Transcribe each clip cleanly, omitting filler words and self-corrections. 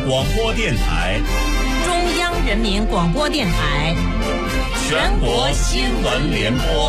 广播电台、 中央人民广播电台、 全国新闻联播。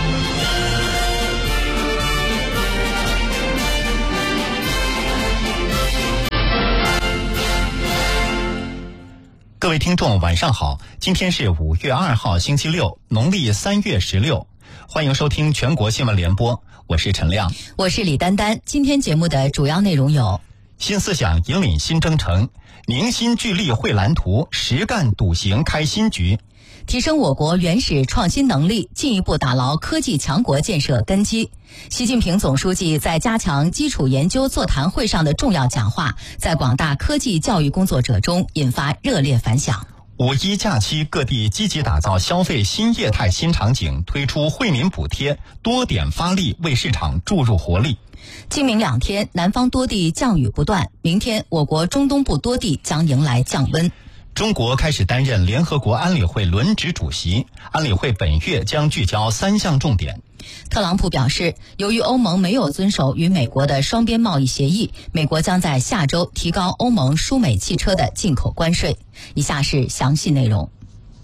各位听众晚上好，今天是5月2号星期六，农历3月16，欢迎收听全国新闻联播，我是陈亮， 我是李丹丹。今天节目的主要内容有： 新思想引领新征程，凝心聚力绘蓝图，实干笃行开新局； 提升我国原始创新能力，进一步打牢科技强国建设根基。习近平总书记在加强基础研究座谈会上的重要讲话，在广大科技教育工作者中引发热烈反响。 5·1假期，各地积极打造消费新业态新场景，推出惠民补贴，多点发力，为市场注入活力。 今明2天，南方多地降雨不断，明天我国中东部多地将迎来降温。 中国开始担任联合国安理会轮值主席，安理会本月将聚焦3项重点。 特朗普表示，由于欧盟没有遵守与美国的双边贸易协议，美国将在下周提高欧盟输美汽车的进口关税。以下是详细内容。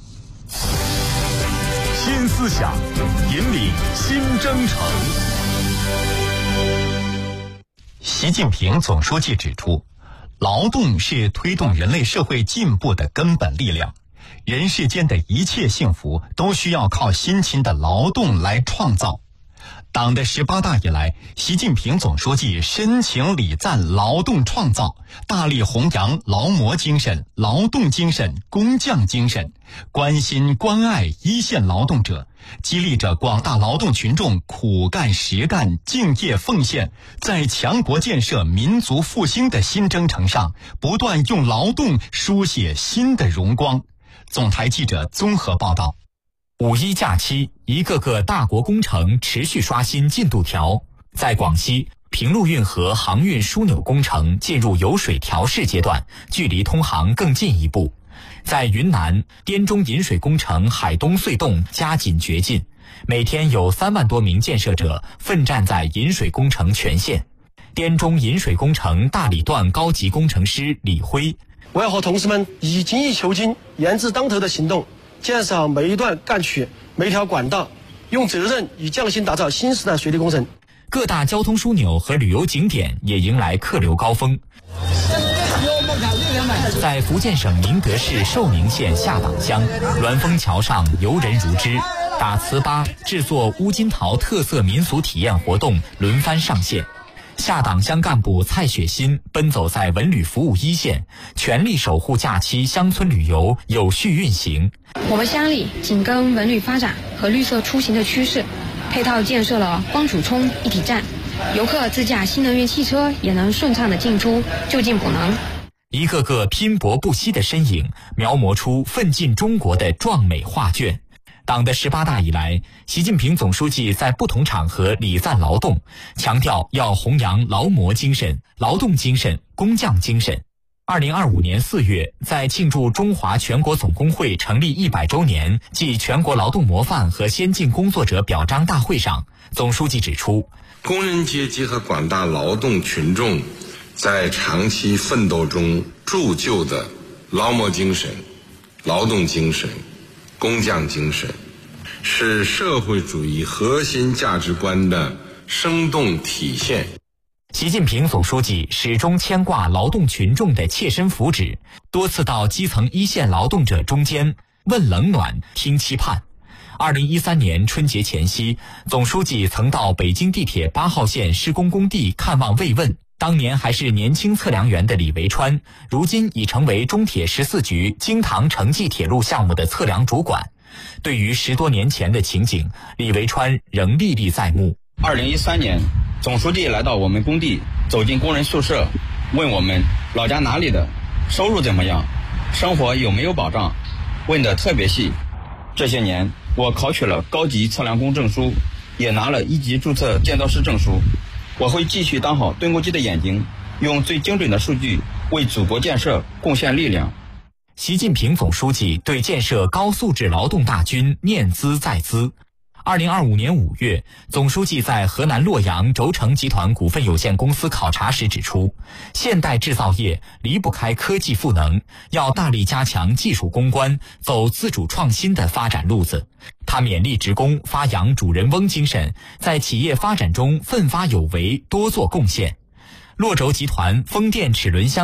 新思想引领新征程。 习近平总书记指出，劳动是推动人类社会进步的根本力量，人世间的一切幸福都需要靠辛勤的劳动来创造。党的18大以来，习近平总书记深情礼赞劳动创造，大力弘扬劳模精神、劳动精神、工匠精神，关心关爱一线劳动者，激励着广大劳动群众苦干实干、敬业奉献，在强国建设、民族复兴的新征程上，不断用劳动书写新的荣光。总台记者综合报道。 5·1假期，一个个大国工程持续刷新进度条。在广西，平陆运河航运枢纽工程进入油水调试阶段，距离通航更进一步。在云南，滇中引水工程海东隧洞加紧掘进，每天有3万多名建设者奋战在引水工程全线。滇中引水工程大理段高级工程师李辉： 我要和同事们以精益求精、严字当头的行动，建设好每一段干渠、每条管道，用责任与匠心打造新时代水利工程。 各大交通枢纽和旅游景点也迎来客流高峰。在福建省宁德市寿宁县下党乡，鸾峰桥上游人如织，打糍粑、制作乌金桃特色民俗体验活动轮番上线。下党乡干部蔡雪新奔走在文旅服务一线，全力守护假期乡村旅游有序运行。 我们乡里紧跟文旅发展和绿色出行的趋势，配套建设了光储充一体站，游客自驾新能源汽车也能顺畅的进出，就近补能。 一个个拼搏不息的身影，描摹出奋进中国的壮美画卷。党的18大以来，习近平总书记在不同场合礼赞劳动，强调要弘扬劳模精神、劳动精神、工匠精神。2025年4月，在庆祝中华全国总工会成立100周年暨全国劳动模范和先进工作者表彰大会上，总书记指出， 工人阶级和广大劳动群众在长期奋斗中铸就的劳模精神、劳动精神、工匠精神，是社会主义核心价值观的生动体现。 习近平总书记始终牵挂劳动群众的切身福祉，多次到基层一线劳动者中间问冷暖、听期盼。2013年春节前夕，总书记曾到北京地铁8号线施工工地看望慰问。当年还是年轻测量员的李维川，如今已成为中铁14局京唐城际铁路项目的测量主管。对于10多年前的情景，李维川仍历历在目。 2013年，总书记来到我们工地，走进工人宿舍，问我们老家哪里的，收入怎么样，生活有没有保障，问得特别细。这些年，我考取了高级测量工证书，也拿了1级注册建造师证书。我会继续当好蹲沟机的眼睛，用最精准的数据为祖国建设贡献力量。 习近平总书记对建设高素质劳动大军念兹在兹。 2025年5月，总书记在河南洛阳轴承集团股份有限公司考察时指出，现代制造业离不开科技赋能，要大力加强技术攻关，走自主创新的发展路子。他勉励职工发扬主人翁精神，在企业发展中奋发有为，多做贡献。洛轴集团风电齿轮箱